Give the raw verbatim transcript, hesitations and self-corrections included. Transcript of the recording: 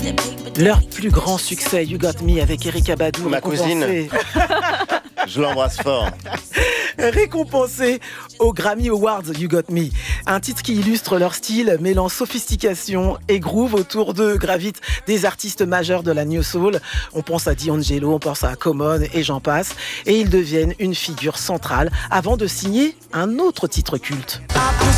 Leur plus grand succès, You Got Me, avec Erykah Badu. Ma cousine. Je l'embrasse fort. Récompensé aux Grammy Awards, You Got Me. Un titre qui illustre leur style, mêlant sophistication et groove. Autour d'eux gravitent des artistes majeurs de la New Soul. On pense à D'Angelo, on pense à Common et j'en passe. Et ils deviennent une figure centrale avant de signer un autre titre culte.